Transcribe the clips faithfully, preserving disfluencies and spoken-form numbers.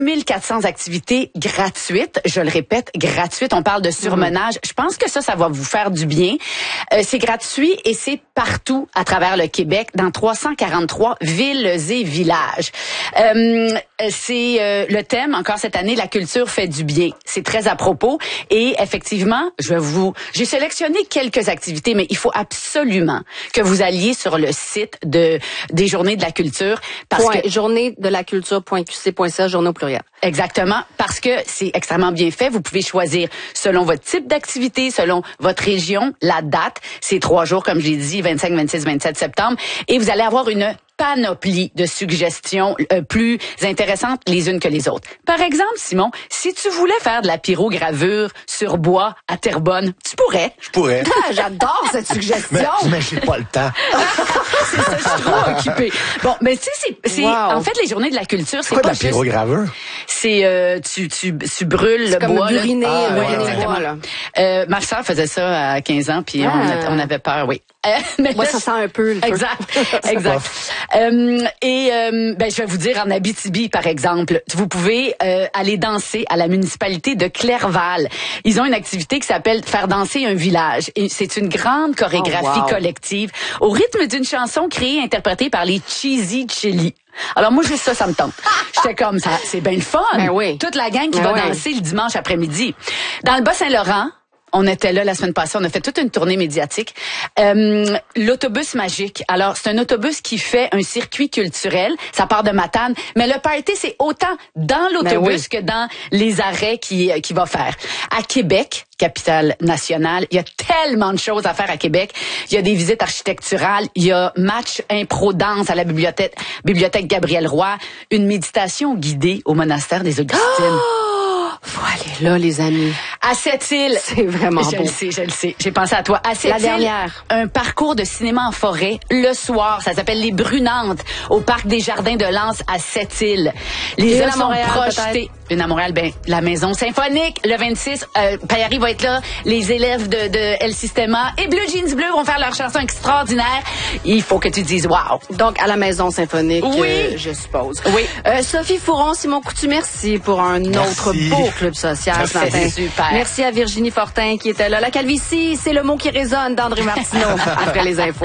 mille quatre cents activités gratuites. Je le répète, gratuites. On parle de surmenage. Je pense que ça, ça va vous faire du bien. Euh, c'est gratuit et c'est partout à travers le Québec, dans trois cent quarante-trois villes et villages. Euh, c'est euh, le thème, encore cette année, la culture fait du bien. C'est très à propos. Et effectivement, je vais vous... J'ai sélectionné quelques activités, mais il faut absolument que vous alliez sur le site de des Journées de la culture. Parce Point, que journée de la culture point q c point c a, journée au pluriel. Exactement, parce que c'est extrêmement bien fait. Vous pouvez choisir selon votre type d'activité, selon votre région, la date. C'est trois jours, comme je l'ai dit, vingt-cinq, vingt-six, vingt-sept septembre. Et vous allez avoir une panoplie de suggestions euh, plus intéressantes les unes que les autres. Par exemple, Simon, si tu voulais faire de la pyrogravure sur bois à Terrebonne, tu pourrais. Je pourrais. Ah, j'adore cette suggestion. Mais, mais j'ai pas le temps. C'est ça, je suis trop occupée. Bon, mais tu sais, c'est, c'est Wow. en fait les Journées de la culture, c'est Quoi de pas la juste. pyrogravure? C'est euh, tu tu tu brûles C'est le comme bois. là. buriner, Ah, buriner ouais, le exactement. bois, là. Euh, ma sœur faisait ça à quinze ans, puis Ah. on, a- on avait peur, oui. Euh, mais Moi, là, ça sent un peu le feu. Exact, exact. Euh, et euh, ben, je vais vous dire, en Abitibi, par exemple, vous pouvez euh, aller danser à la municipalité de Clerval. Ils ont une activité qui s'appelle faire danser un village. Et c'est une grande chorégraphie Oh, wow. collective au rythme d'une chanson créée et interprétée par les Cheesy Chili. Alors moi, juste ça, ça me tente. J'étais comme ça, c'est bien le fun. Ben oui. Toute la gang qui Ben va oui. danser le dimanche après-midi. Dans le Bas-Saint-Laurent, on était là la semaine passée, on a fait toute une tournée médiatique. Euh, l'autobus magique. Alors, c'est un autobus qui fait un circuit culturel. Ça part de Matane. Mais le party, c'est autant dans l'autobus Ben oui. que dans les arrêts qu'il qui va faire. À Québec, capitale nationale, il y a tellement de choses à faire à Québec. Il y a des visites architecturales. Il y a match impro-danse à la bibliothèque, bibliothèque Gabriel Roy. Une méditation guidée au monastère des Augustines. Oh, faut aller là, les amis. À Sept-Îles. C'est vraiment Je beau. le sais, je le sais. J'ai pensé à toi. À Sept-Îles, La dernière. un parcours de cinéma en forêt le soir. Ça s'appelle Les Brunantes au parc des Jardins de Lens à Sept-Îles. Les Une îles à sont Montréal, projetées. Une à Montréal, ben la Maison Symphonique le vingt-six. Euh, Payari va être là. Les élèves de, de El Sistema et Bleu Jeans Bleu vont faire leur chanson extraordinaire. Il faut que tu dises wow. Donc, à la Maison Symphonique, Oui. euh, je suppose. Oui. Euh, Sophie Fouron, Simon Coutu, merci pour un autre Merci. beau club social ce Merci. matin. Super. Merci à Virginie Fortin qui était là. La calvitie, c'est le mot qui résonne d'André Martineau après les infos.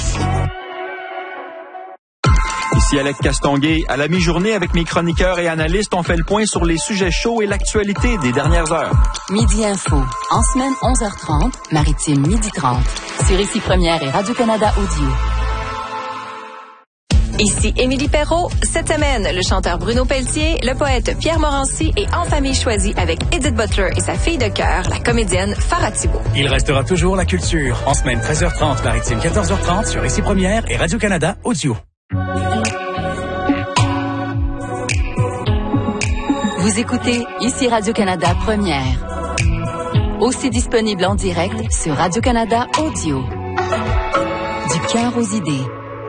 Ici Alex Castonguay. À la mi-journée, avec mes chroniqueurs et analystes, on fait le point sur les sujets chauds et l'actualité des dernières heures. Midi Info. En semaine, onze heures trente, Maritime, midi trente. Sur Ici Première et Radio-Canada Audio. Ici Émilie Perrault. Cette semaine, le chanteur Bruno Pelletier, le poète Pierre Morancy et En famille choisie avec Edith Butler et sa fille de cœur, la comédienne Farah Thibault. Il restera toujours la culture. En semaine treize heures trente, Maritime quatorze heures trente sur Ici Première et Radio-Canada Audio. Vous écoutez Ici Radio-Canada Première. Aussi disponible en direct sur Radio-Canada Audio. Du cœur aux idées.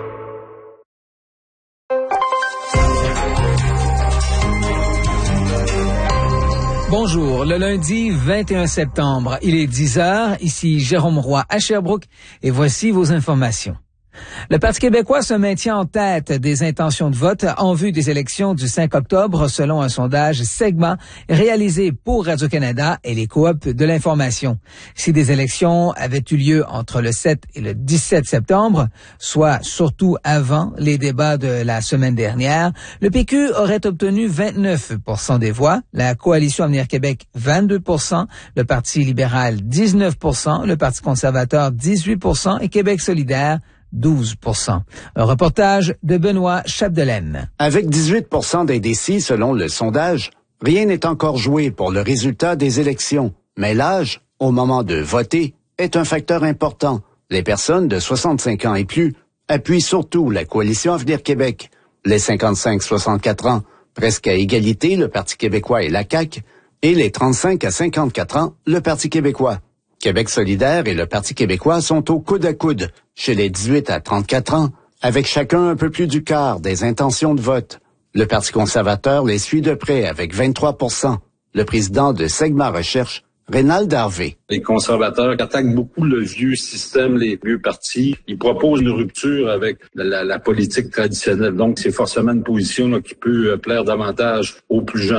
Bonjour, le lundi vingt et un septembre, il est dix heures, ici Jérôme Roy à Sherbrooke et voici vos informations. Le Parti québécois se maintient en tête des intentions de vote en vue des élections du cinq octobre selon un sondage Segment réalisé pour Radio-Canada et les coops de l'information. Si des élections avaient eu lieu entre le sept et le dix-sept septembre, soit surtout avant les débats de la semaine dernière, le P Q aurait obtenu vingt-neuf pour cent des voix, la Coalition Avenir Québec vingt-deux pour cent, le Parti libéral dix-neuf pour cent, le Parti conservateur dix-huit pour cent et Québec solidaire douze pour cent. Un reportage de Benoît Chapdelaine. Avec dix-huit pour cent d'indécis selon le sondage, rien n'est encore joué pour le résultat des élections. Mais l'âge, au moment de voter, est un facteur important. Les personnes de soixante-cinq ans et plus appuient surtout la Coalition Avenir Québec. Les cinquante-cinq à soixante-quatre ans, presque à égalité, le Parti québécois et la C A Q, et les trente-cinq à cinquante-quatre ans, le Parti québécois. Québec solidaire et le Parti québécois sont au coude à coude chez les dix-huit à trente-quatre ans, avec chacun un peu plus du quart des intentions de vote. Le Parti conservateur les suit de près avec vingt-trois pour cent. Le président de Segma Recherche Rénald Harvey. Les conservateurs attaquent beaucoup le vieux système, les vieux partis. Ils proposent une rupture avec la, la politique traditionnelle. Donc, c'est forcément une position là, qui peut plaire davantage aux plus jeunes.